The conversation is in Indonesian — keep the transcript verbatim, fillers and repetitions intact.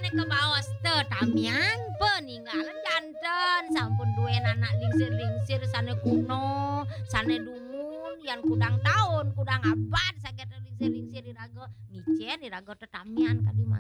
mane kebaos teu tamiang peninggalan janten sampun duwe anak lingsir-lingsir sane kuno, sane dumun yan kudang taun, kudang abad saged lingsir-lingsir iraga ngicen iraga tetamian kadi